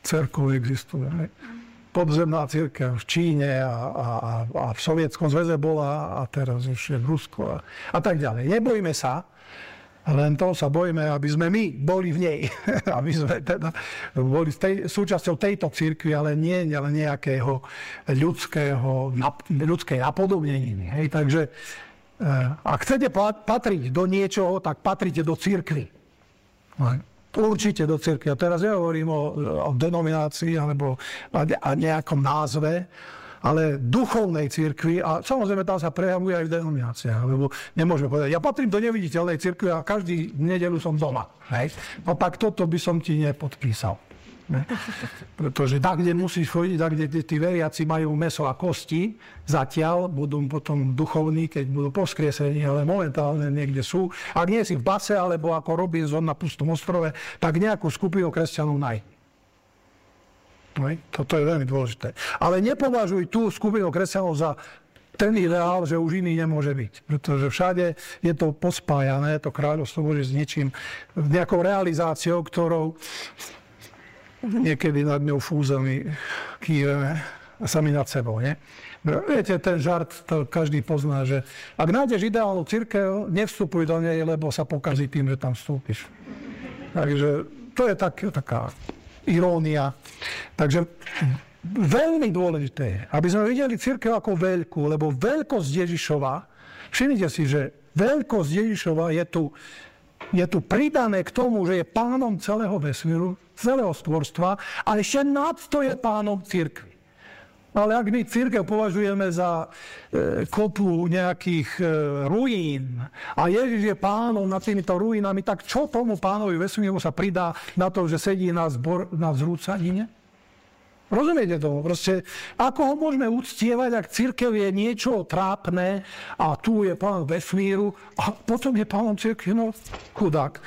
cerkov existuje. Podzemná cirkev v Číne a v Sovietskom zväze bola a teraz ešte v Rusku a tak ďalej. Nebojme sa, len toho sa bojíme, aby sme my boli v nej. Aby sme teda boli súčasťou tejto cirkvi, ale nie nejakého ľudskej napodobneniny. Hej? Takže ak chcete patriť do niečoho, tak patrite do cirkvi. Určite do cirkvi. A teraz nehovorím o denominácii alebo o nejakom názve, ale duchovnej cirkvi. A samozrejme tam sa prejavuje aj v denomináciách. Lebo nemôžeme povedať, ja patrím do neviditeľnej cirkvi a každý nedeľu som doma. Hej? No tak toto by som ti nepodpísal. Ne? Pretože tak, kde musíš chodiť, tak, kde tí veriaci majú mäso a kosti, zatiaľ budú potom duchovní, keď budú po vzkriesení, ale momentálne niekde sú. Ak nie si v base, alebo ako Robinson na pustom ostrove, tak nejakú skupinu kresťanov nájdi. Toto je veľmi dôležité. Ale nepovažuj tú skupinu kresťanov za ten ideál, že už iný nemôže byť. Pretože všade je to pospájané, to kráľovstvo Božie s niečím, nejakou realizáciou, ktorou niekedy nad ňou fúzami kýveme a sami nad sebou, nie? Viete, ten žart, to každý pozná, že ak nájdeš ideálnu cirkev, nevstupuj do nej, lebo sa pokazí tým, že tam vstúpiš. Takže to je taká irónia. Takže veľmi dôležité je, aby sme videli cirkev ako veľkú, lebo veľkosť Ježišova, všimnite si, že veľkosť Ježišova je tu pridané k tomu, že je pánom celého vesmíru, celého stvorstva a ešte nad to je pánom cirkvi. Ale ak my cirkev považujeme za kopu nejakých ruín a Ježiš je pánom nad týmito ruínami, tak čo tomu pánovi vesmíru sa pridá na to, že sedí na zrúcanine? Rozumiete tomu? Proste, ako ho môžeme uctievať, ak cirkev je niečo trápne a tu je pán vesmíru a potom je pánom cirkev, no chudák.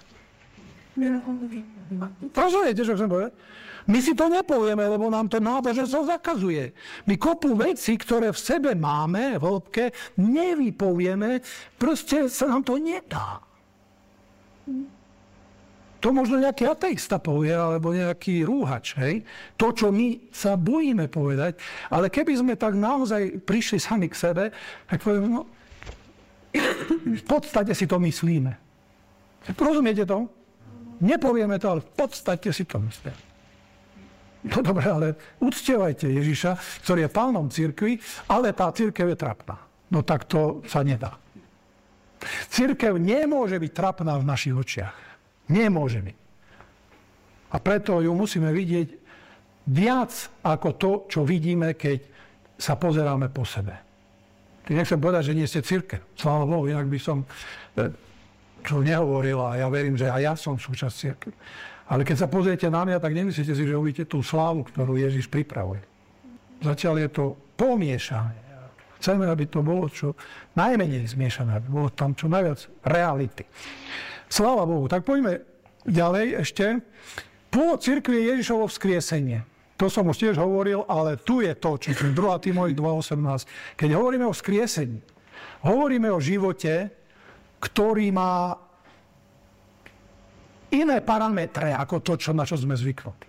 Rozumiete, čo chcem povedať? My si to nepovieme, lebo nám to náboženstvo zakazuje. My kopu veci, ktoré v sebe máme, v hĺbke, nevypovieme, proste sa nám to nedá. To možno nejaký ateista povie, alebo nejaký rúhač, hej? To, čo my sa bojíme povedať, ale keby sme tak naozaj prišli sami k sebe, tak povieme, no, v podstate si to myslíme. Rozumiete to? Nepovieme to, ale v podstate si to myslíme. No dobre, ale uctievajte Ježiša, ktorý je pánom cirkvi, ale tá cirkev je trapná. No tak to sa nedá. Cirkev nemôže byť trapná v našich očiach. Nemôže byť. A preto ju musíme vidieť viac ako to, čo vidíme, keď sa pozeráme po sebe. Nechcem povedať, že nie ste cirkev. Sláva Bohu, inak by som čo nehovoril a ja verím, že aj ja som súčasť cirkvi. Ale keď sa pozriete na mňa, tak nemyslíte si, že uvidíte tú slávu, ktorú Ježiš pripravuje. Zatiaľ je to pomiešané. Chceme, aby to bolo čo najmenej zmiešané, aby bolo tam čo najviac reality. Sláva Bohu. Tak poďme ďalej ešte. Po cirkvi je Ježišovo vzkriesenie. To som už tiež hovoril, ale tu je to, čo je 2. Timotej 2.18. Keď hovoríme o vzkriesení, hovoríme o živote, ktorý má iné parametre ako to, na čo sme zvyknutí.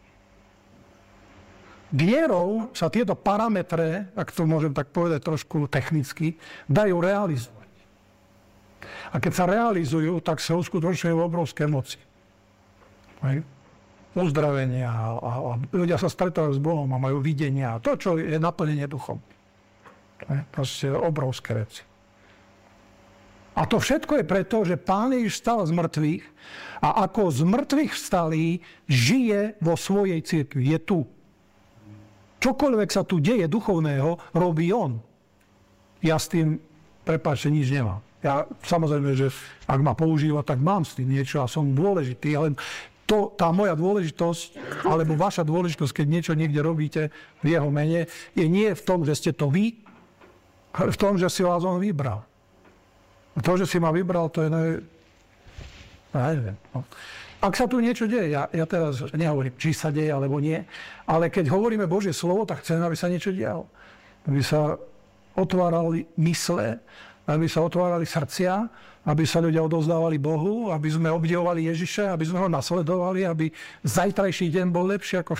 Vierou sa tieto parametre, ak to môžem tak povedať trošku technicky, dajú realizovať. A keď sa realizujú, tak sa uskutočňujú obrovské moci. Uzdravenia a ľudia sa stretávajú s Bohom a majú videnia. To, čo je naplnenie duchom. Proste obrovské veci. A to všetko je preto, že Pán Ježiš vstal z mŕtvych a ako z mŕtvych vstalý žije vo svojej cirkvi. Je tu. Čokoľvek sa tu deje duchovného, robí on. Ja s tým, prepáčte, nič nemám. Ja samozrejme, že ak ma používa, tak mám s tým niečo a som dôležitý, ale tá moja dôležitosť, alebo vaša dôležitosť, keď niečo niekde robíte v jeho mene, je nie v tom, že ste to vy, ale v tom, že si vás on vybral. A to, že si ma vybral, to je neviem. No. Ak sa tu niečo deje, ja teraz nehovorím, či sa deje, alebo nie, ale keď hovoríme Božie slovo, tak chceme, aby sa niečo dialo. Aby sa otvárali mysle, aby sa otvárali srdcia, aby sa ľudia odovzdávali Bohu, aby sme obdivovali Ježiša, aby sme ho nasledovali, aby zajtrajší deň bol lepší ako